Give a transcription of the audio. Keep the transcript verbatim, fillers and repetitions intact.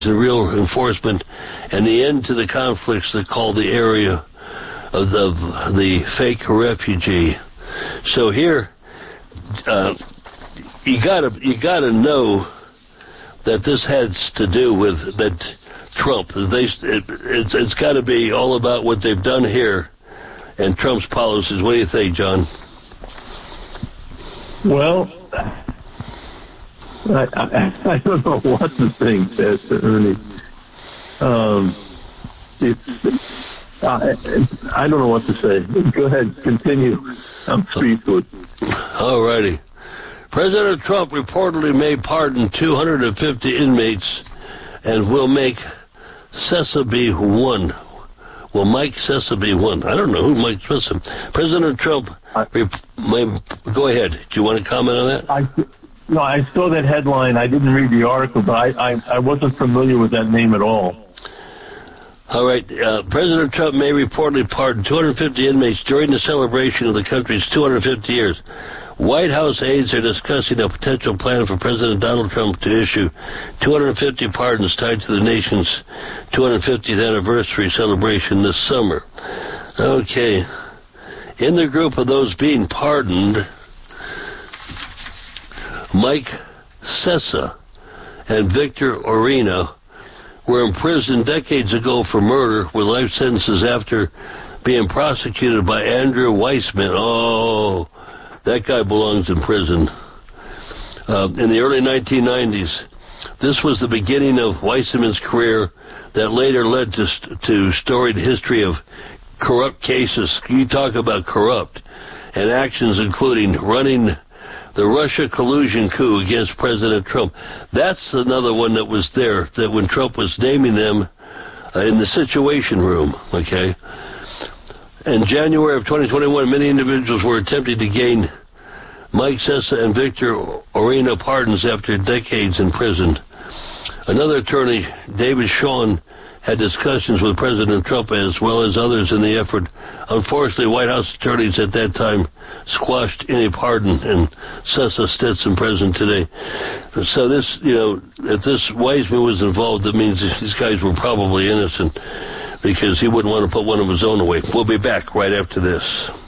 and real enforcement, and the end to the conflicts that call the area of the, the fake refugee. So here, uh, you gotta you gotta know that this has to do with that Trump. They it, it's it's got to be all about what they've done here and Trump's policies. What do you think, John? Well, I, I, I don't know what to think, Pastor Ernie. Um, it's, I, I don't know what to say. Go ahead, continue. I'm speechless. All righty. President Trump reportedly may pardon two hundred fifty inmates and will make Cessna one. Will Mike Cessna be one? I don't know who Mike Cessna. President Trump, I, rep, may, go ahead. Do you want to comment on that? I, no, I saw that headline. I didn't read the article, but I, I, I wasn't familiar with that name at all. All right. Uh, President Trump may reportedly pardon two hundred fifty inmates during the celebration of the country's two hundred fifty years. White House aides are discussing a potential plan for President Donald Trump to issue two hundred fifty pardons tied to the nation's two hundred fiftieth anniversary celebration this summer. Okay. In the group of those being pardoned, Mike Cessna and Victor Orena were imprisoned decades ago for murder with life sentences after being prosecuted by Andrew Weissman. Oh, that guy belongs in prison. Uh, in the early nineteen nineties, this was the beginning of Weissman's career that later led to, to storied history of corrupt cases. You talk about corrupt, and actions including running the Russia collusion coup against President Trump. That's another one that was there, that when Trump was naming them uh, in the Situation Room, okay? In January of twenty twenty-one, many individuals were attempting to gain Mike Cessna and Victor Orena pardons after decades in prison. Another attorney, David Shawn, had discussions with President Trump as well as others in the effort. Unfortunately, White House attorneys at that time squashed any pardon, and Cessna sits in prison today. So this, you know, if this Weissman was involved, that means these guys were probably innocent, because he wouldn't want to put one of his own away. We'll be back right after this.